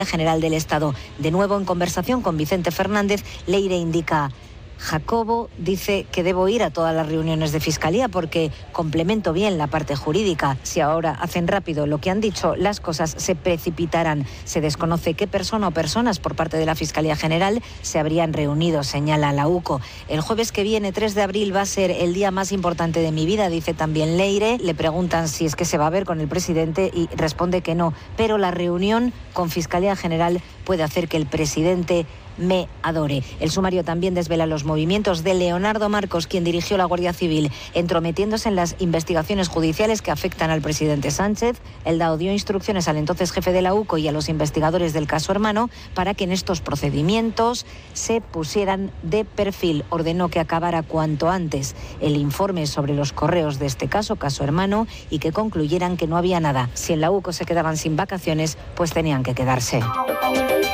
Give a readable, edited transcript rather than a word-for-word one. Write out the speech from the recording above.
General del Estado. De nuevo, en conversación con Vicente Fernández, Leire indica: Jacobo dice que debo ir a todas las reuniones de Fiscalía porque complemento bien la parte jurídica. Si ahora hacen rápido lo que han dicho, las cosas se precipitarán. Se desconoce qué persona o personas por parte de la Fiscalía General se habrían reunido, señala la UCO. El jueves que viene, 3 de abril, va a ser el día más importante de mi vida, dice también Leire. Le preguntan si es que se va a ver con el presidente y responde que no. Pero la reunión con Fiscalía General puede hacer que el presidente me adore. El sumario también desvela los movimientos de Leonardo Marcos, quien dirigió la Guardia Civil, entrometiéndose en las investigaciones judiciales que afectan al presidente Sánchez. El DAO dio instrucciones al entonces jefe de la UCO y a los investigadores del caso Hermano para que en estos procedimientos se pusieran de perfil. Ordenó que acabara cuanto antes el informe sobre los correos de este caso Hermano, y que concluyeran que no había nada. Si en la UCO se quedaban sin vacaciones, pues tenían que quedarse.